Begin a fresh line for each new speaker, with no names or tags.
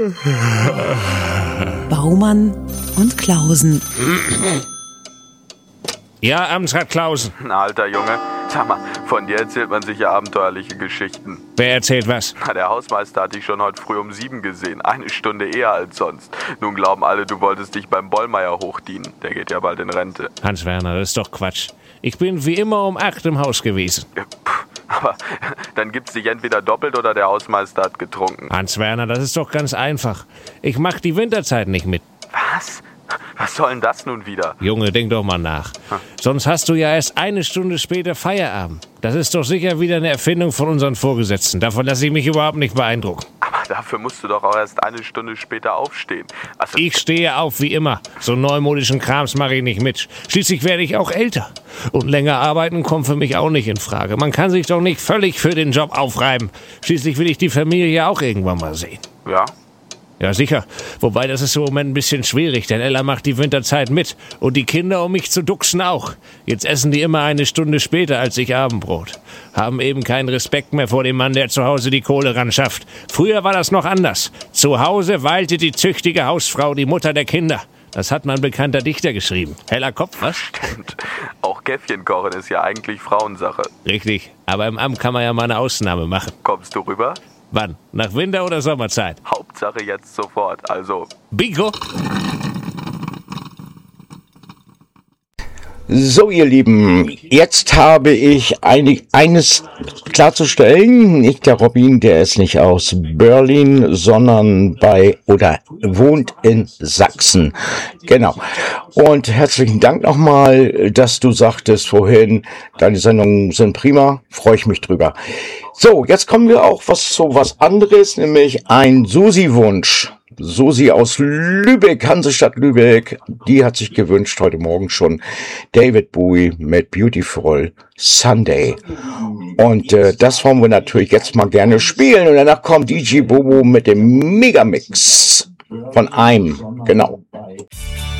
Baumann und Klausen.
Ja, Amtsrat Klausen.
Na, alter Junge, sag mal, von dir erzählt man sich ja abenteuerliche Geschichten.
Wer erzählt was?
Na, der Hausmeister hat dich schon heute früh um 7 gesehen, 1 Stunde eher als sonst. Nun glauben alle, du wolltest dich beim Bollmeier hochdienen. Der geht ja bald in Rente.
Hans-Werner, das ist doch Quatsch. Ich bin wie immer um 8 im Haus gewesen.
Aber dann gibt's dich entweder doppelt oder der Hausmeister hat getrunken.
Hans-Werner, das ist doch ganz einfach. Ich mach die Winterzeit nicht mit.
Was? Was soll denn das nun wieder?
Junge, denk doch mal nach. Sonst hast du ja erst 1 Stunde später Feierabend. Das ist doch sicher wieder eine Erfindung von unseren Vorgesetzten. Davon lasse ich mich überhaupt nicht beeindrucken.
Aber dafür musst du doch auch erst 1 Stunde später aufstehen. Also
Ich stehe auf wie immer. So neumodischen Krams mache ich nicht mit. Schließlich werde ich auch älter. Und länger arbeiten kommt für mich auch nicht in Frage. Man kann sich doch nicht völlig für den Job aufreiben. Schließlich will ich die Familie auch irgendwann mal sehen.
Ja?
Ja, sicher. Wobei, das ist im Moment ein bisschen schwierig, denn Ella macht die Winterzeit mit. Und die Kinder, um mich zu duxen, auch. Jetzt essen die immer 1 Stunde später als ich Abendbrot. Haben eben keinen Respekt mehr vor dem Mann, der zu Hause die Kohle ran schafft. Früher war das noch anders. Zu Hause weilte die züchtige Hausfrau, die Mutter der Kinder. Das hat mein bekannter Dichter geschrieben. Heller Kopf, was?
Stimmt. Auch Käffchen kochen ist ja eigentlich Frauensache.
Richtig. Aber im Amt kann man ja mal eine Ausnahme machen.
Kommst du rüber?
Wann? Nach Winter- oder Sommerzeit?
Hauptsache jetzt sofort, also...
Bingo!
So, ihr Lieben, jetzt habe ich eines klarzustellen. Nicht der Robin, der ist nicht aus Berlin, sondern wohnt in Sachsen. Genau. Und herzlichen Dank nochmal, dass du sagtest vorhin, deine Sendungen sind prima. Freue ich mich drüber. So, jetzt kommen wir auch zu was anderes, nämlich ein Susi-Wunsch. Susi aus Lübeck, Hansestadt Lübeck, die hat sich gewünscht heute Morgen schon David Bowie mit Beautiful Sunday. Und das wollen wir natürlich jetzt mal gerne spielen. Und danach kommt DJ Bobo mit dem Megamix von einem. Genau.